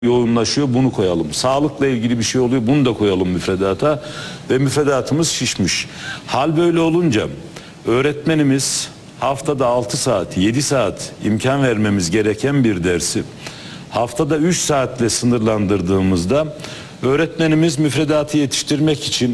yoğunlaşıyor, bunu koyalım. Sağlıkla ilgili bir şey oluyor, bunu da koyalım müfredata ve müfredatımız şişmiş. Hal böyle olunca öğretmenimiz haftada 6 saat, 7 saat imkan vermemiz gereken bir dersi haftada 3 saatle sınırlandırdığımızda öğretmenimiz müfredatı yetiştirmek için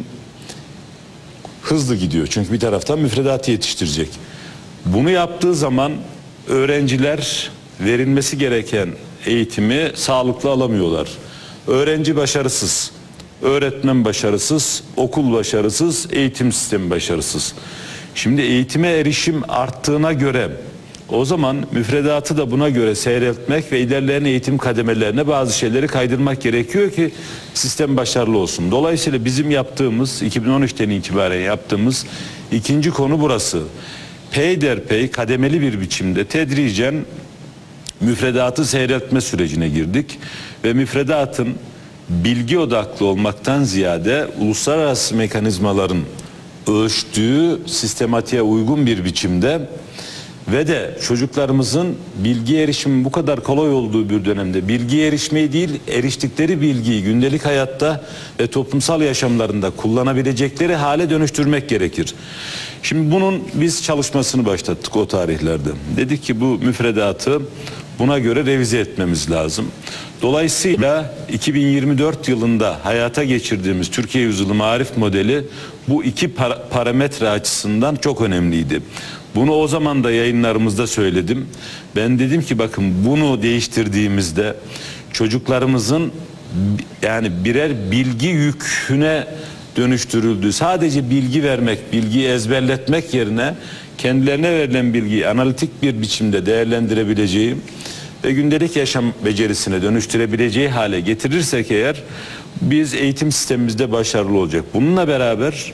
hızlı gidiyor. Çünkü bir taraftan müfredatı yetiştirecek. Bunu yaptığı zaman öğrenciler verilmesi gereken eğitimi sağlıklı alamıyorlar. Öğrenci başarısız, öğretmen başarısız, okul başarısız, eğitim sistemi başarısız. Şimdi eğitime erişim arttığına göre o zaman müfredatı da buna göre seyreltmek ve ilerleyen eğitim kademelerine bazı şeyleri kaydırmak gerekiyor ki sistem başarılı olsun. Dolayısıyla bizim yaptığımız 2013'ten itibaren yaptığımız ikinci konu burası. Peyderpey kademeli bir biçimde tedricen müfredatı seyreltme sürecine girdik ve müfredatın bilgi odaklı olmaktan ziyade uluslararası mekanizmaların ölçtüğü sistematiğe uygun bir biçimde ve de çocuklarımızın bilgi erişimi bu kadar kolay olduğu bir dönemde bilgi erişmeyi değil, eriştikleri bilgiyi gündelik hayatta ve toplumsal yaşamlarında kullanabilecekleri hale dönüştürmek gerekir. Şimdi bunun biz çalışmasını başlattık o tarihlerde. Dedik ki bu müfredatı buna göre revize etmemiz lazım. Dolayısıyla 2024 yılında hayata geçirdiğimiz Türkiye Yüzyılı Marif Modeli bu iki parametre açısından çok önemliydi. Bunu o zaman da yayınlarımızda söyledim. Ben dedim ki bakın bunu değiştirdiğimizde çocuklarımızın yani birer bilgi yüküne dönüştürüldüğü, sadece bilgi vermek, bilgiyi ezberletmek yerine kendilerine verilen bilgiyi analitik bir biçimde değerlendirebileceği ve gündelik yaşam becerisine dönüştürebileceği hale getirirsek eğer biz eğitim sistemimizde başarılı olacak. Bununla beraber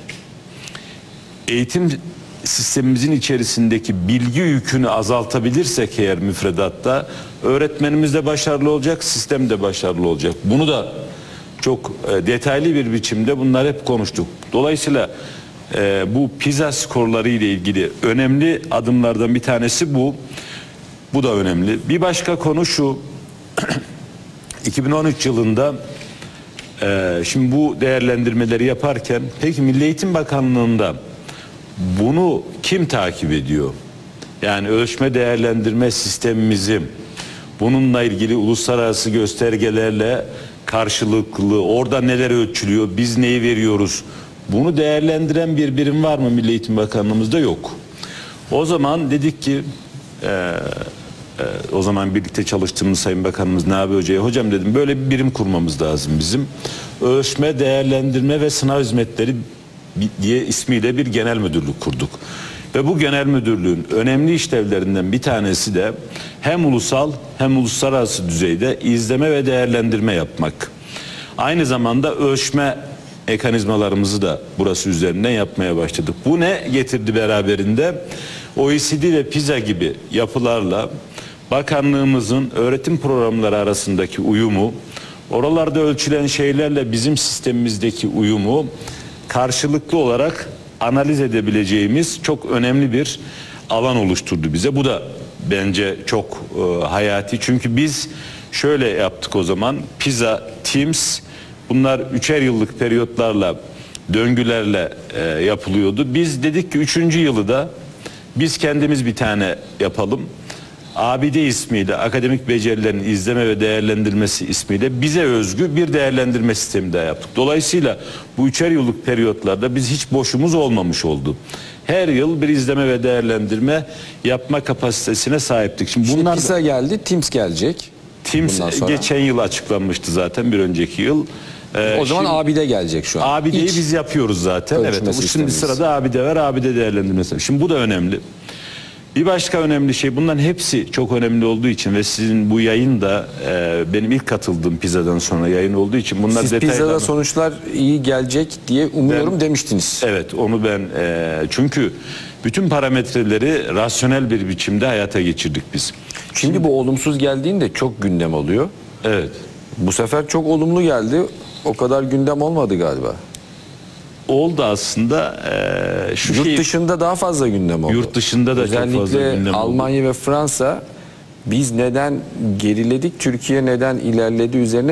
eğitim sistemimizin içerisindeki bilgi yükünü azaltabilirsek eğer müfredatta öğretmenimiz de başarılı olacak, sistem de başarılı olacak. Bunu da çok detaylı bir biçimde bunlar hep konuştuk. Dolayısıyla bu PISA skorları ile ilgili önemli adımlardan bir tanesi bu. Bu da önemli. Bir başka konu şu. 2013 yılında şimdi bu değerlendirmeleri yaparken peki Milli Eğitim Bakanlığı'nda bunu kim takip ediyor? Yani ölçme değerlendirme sistemimizi bununla ilgili uluslararası göstergelerle karşılıklı orada neler ölçülüyor, biz neyi veriyoruz? Bunu değerlendiren bir birim var mı Milli Eğitim Bakanlığımızda? Yok. O zaman dedik ki o zaman birlikte çalıştığımız Sayın Bakanımız Nabi Hoca'ya hocam dedim böyle bir birim kurmamız lazım bizim. Ölçme, değerlendirme ve sınav hizmetleri diye ismiyle bir genel müdürlük kurduk. Ve bu genel müdürlüğün önemli işlevlerinden bir tanesi de hem ulusal hem uluslararası düzeyde izleme ve değerlendirme yapmak. Aynı zamanda ölçme mekanizmalarımızı da burası üzerinden yapmaya başladık. Bu ne getirdi beraberinde? OECD ve PISA gibi yapılarla bakanlığımızın öğretim programları arasındaki uyumu, oralarda ölçülen şeylerle bizim sistemimizdeki uyumu karşılıklı olarak analiz edebileceğimiz çok önemli bir alan oluşturdu bize. Bu da bence çok hayati. Çünkü biz şöyle yaptık o zaman. PISA, TIMSS bunlar 3'er yıllık periyotlarla, döngülerle yapılıyordu. Biz dedik ki 3. yılı da biz kendimiz bir tane yapalım. ABD ismiyle akademik becerilerin izleme ve değerlendirmesi ismiyle bize özgü bir değerlendirme sistemi daha yaptık. Dolayısıyla bu 3'er yıllık periyotlarda biz hiç boşumuz olmamış oldu. Her yıl bir izleme ve değerlendirme yapma kapasitesine sahiptik. Şimdi bunlar PISA geldi, TIMSS gelecek. TIMSS geçen yıl açıklanmıştı zaten bir önceki yıl. O zaman ABD gelecek şu an. ABD'yi biz yapıyoruz zaten. Evet. Şimdi sırada ABD var, ABD değerlendirmesi. Şimdi bu da önemli. Bir başka önemli şey, bunların hepsi çok önemli olduğu için ve sizin bu yayın da benim ilk katıldığım PISA'dan sonra yayın olduğu için bunlar siz PISA'da sonuçlar iyi gelecek diye umuyorum demiştiniz. Evet, onu ben çünkü bütün parametreleri rasyonel bir biçimde hayata geçirdik biz. Şimdi bu olumsuz geldiğinde çok gündem oluyor. Evet. Bu sefer çok olumlu geldi. O kadar gündem olmadı galiba. Oldu aslında. Yurt dışında daha fazla gündem oldu. Yurt dışında da özellikle çok fazla gündem oldu. Almanya ve Fransa biz neden geriledik, Türkiye neden ilerledi üzerine